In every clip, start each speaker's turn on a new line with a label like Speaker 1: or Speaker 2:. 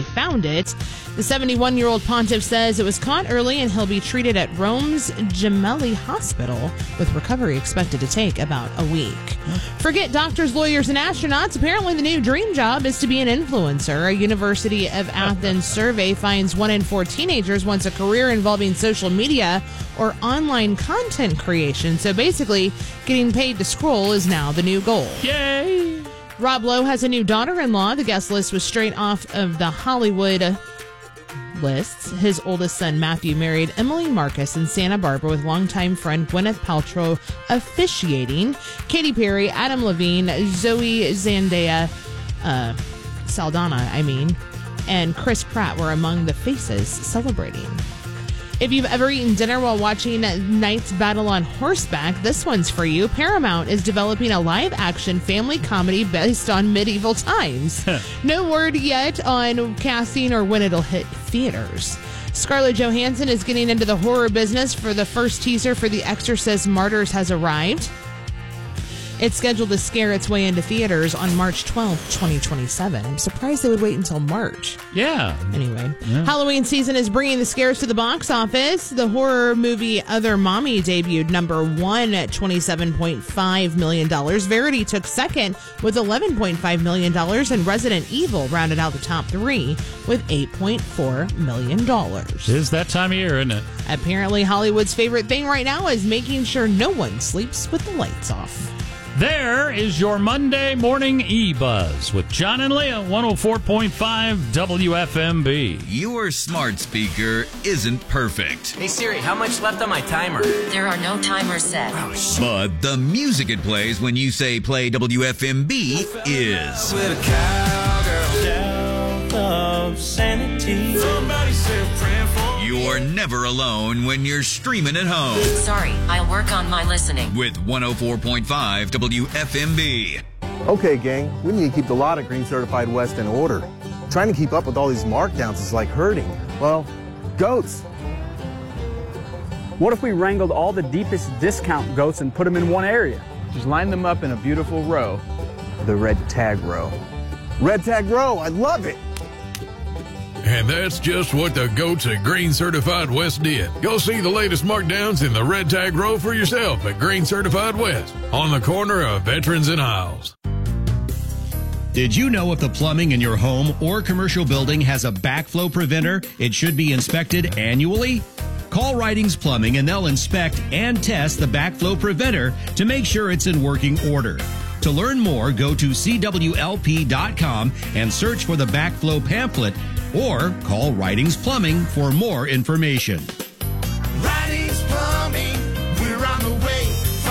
Speaker 1: found it. The 71-year-old pontiff says it was caught early and he'll be treated at Rome's Gemelli Hospital, with recovery expected to take about a week. Forget doctors, lawyers, and astronauts. Apparently the new dream job is to be an influencer. A University of Athens survey finds 1 in 4 teenagers wants a career involving social media or online content creation. So basically, getting paid to scroll is now the new goal.
Speaker 2: Yay!
Speaker 1: Rob Lowe has a new daughter-in-law. The guest list was straight off of the Hollywood lists. His oldest son, Matthew, married Emily Marcus in Santa Barbara, with longtime friend Gwyneth Paltrow officiating. Katy Perry, Adam Levine, Zoe Zendaya, Saldana, and Chris Pratt were among the faces celebrating. If you've ever eaten dinner while watching Knight's Battle on Horseback, this one's for you. Paramount is developing a live-action family comedy based on medieval times. No word yet on casting or when it'll hit theaters. Scarlett Johansson is getting into the horror business. For the first teaser for The Exorcist Martyrs has arrived. It's scheduled to scare its way into theaters on March 12th, 2027. I'm surprised they would wait until March.
Speaker 2: Yeah.
Speaker 1: Anyway, Halloween season is bringing the scares to the box office. The horror movie Other Mommy debuted number 1 at $27.5 million. Verity took second with $11.5 million, and Resident Evil rounded out the top 3 with $8.4 million.
Speaker 2: It's that time of year, isn't it?
Speaker 1: Apparently, Hollywood's favorite thing right now is making sure no one sleeps with the lights off.
Speaker 2: There is your Monday morning E-Buzz with John and Leah, 104.5 WFMB.
Speaker 3: Your smart speaker isn't perfect.
Speaker 4: Hey Siri, how much left on my timer?
Speaker 5: There are no timers set.
Speaker 3: But the music it plays when you say play WFMB is.
Speaker 6: With a cowgirl down of sanity. Somebody said praying for.
Speaker 3: You're never alone when you're streaming at home.
Speaker 5: Sorry, I'll work on my listening.
Speaker 3: With 104.5 WFMB.
Speaker 7: Okay, gang, we need to keep the lot of Green Certified West in order. Trying to keep up with all these markdowns is like herding, well, goats.
Speaker 8: What if we wrangled all the deepest discount goats and put them in one area?
Speaker 9: Just line them up in a beautiful row.
Speaker 7: The red tag row. Red tag row, I love it.
Speaker 10: And that's just what the goats at Green Certified West did. Go see the latest markdowns in the red tag row for yourself at Green Certified West on the corner of Veterans and Isles.
Speaker 11: Did you know if the plumbing in your home or commercial building has a backflow preventer, it should be inspected annually? Call Ridings Plumbing and they'll inspect and test the backflow preventer to make sure it's in working order. To learn more, go to CWLP.com and search for the backflow pamphlet, or call Ridings Plumbing for more information.
Speaker 6: Ridings Plumbing, we're on the way.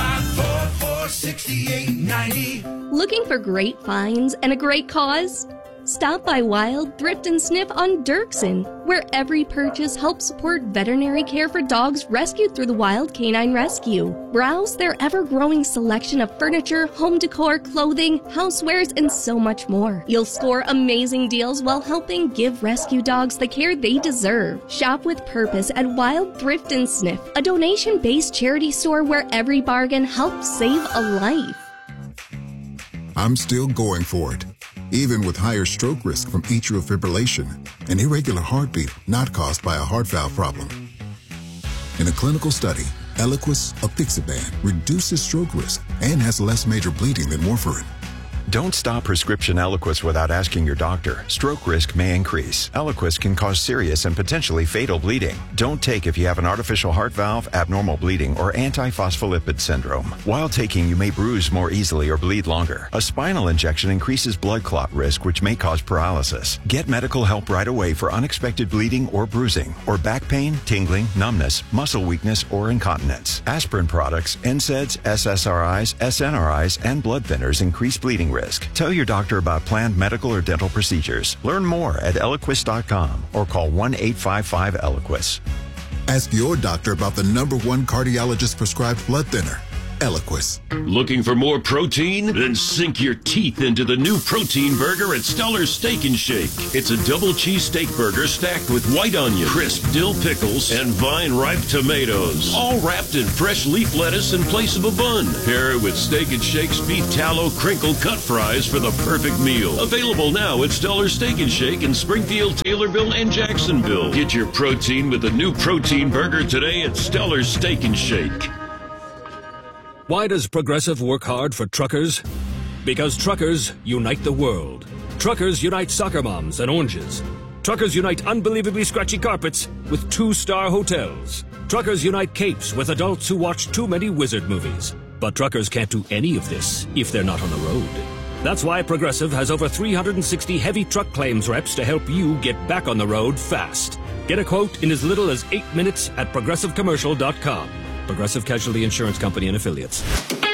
Speaker 6: 544-6890.
Speaker 12: Looking for great finds and a great cause? Stop by Wild Thrift and Sniff on Dirksen, where every purchase helps support veterinary care for dogs rescued through the Wild Canine Rescue. Browse their ever-growing selection of furniture, home decor, clothing, housewares, and so much more. You'll score amazing deals while helping give rescue dogs the care they deserve. Shop with purpose at Wild Thrift and Sniff, a donation-based charity store where every bargain helps save a life.
Speaker 13: I'm still going for it. Even with higher stroke risk from atrial fibrillation, an irregular heartbeat not caused by a heart valve problem. In a clinical study, Eliquis apixaban reduces stroke risk and has less major bleeding than warfarin.
Speaker 14: Don't stop prescription Eliquis without asking your doctor. Stroke risk may increase. Eliquis can cause serious and potentially fatal bleeding. Don't take if you have an artificial heart valve, abnormal bleeding, or antiphospholipid syndrome. While taking, you may bruise more easily or bleed longer. A spinal injection increases blood clot risk, which may cause paralysis. Get medical help right away for unexpected bleeding or bruising, or back pain, tingling, numbness, muscle weakness, or incontinence. Aspirin products, NSAIDs, SSRIs, SNRIs, and blood thinners increase bleeding risk. Tell your doctor about planned medical or dental procedures. Learn more at Eliquis.com or call 1-855-ELIQUIS.
Speaker 13: Ask your doctor about the #1 cardiologist prescribed blood thinner, Eloquist.
Speaker 15: Looking for more protein? Then sink your teeth into the new protein burger at Stellar Steak and Shake. It's a double cheese steak burger stacked with white onion, crisp dill pickles, and vine-ripe tomatoes, all wrapped in fresh leaf lettuce in place of a bun. Pair it with Steak and Shake's beef tallow crinkle cut fries for the perfect meal. Available now at Stellar Steak and Shake in Springfield, Taylorville, and Jacksonville. Get your protein with the new protein burger today at Stellar Steak and Shake.
Speaker 16: Why does Progressive work hard for truckers? Because truckers unite the world. Truckers unite soccer moms and oranges. Truckers unite unbelievably scratchy carpets with 2-star hotels. Truckers unite capes with adults who watch too many wizard movies. But truckers can't do any of this if they're not on the road. That's why Progressive has over 360 heavy truck claims reps to help you get back on the road fast. Get a quote in as little as 8 minutes at ProgressiveCommercial.com. Progressive Casualty Insurance Company and Affiliates.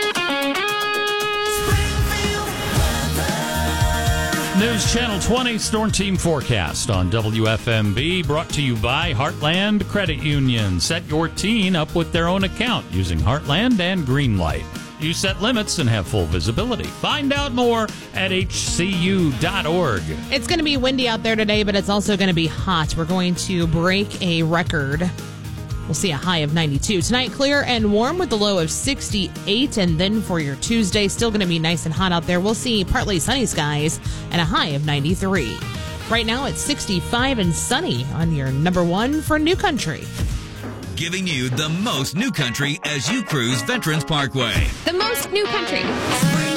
Speaker 2: News Channel 20 Storm Team Forecast on WFMB, brought to you by Heartland Credit Union. Set your teen up with their own account using Heartland and Greenlight. You set limits and have full visibility. Find out more at hcu.org.
Speaker 1: It's going to be windy out there today, but it's also going to be hot. We're going to break a record. We'll see a high of 92. Tonight, clear and warm with a low of 68. And then for your Tuesday, still going to be nice and hot out there. We'll see partly sunny skies and a high of 93. Right now, it's 65 and sunny on your number one for New Country.
Speaker 3: Giving you the most New Country as you cruise Veterans Parkway.
Speaker 12: The most New Country.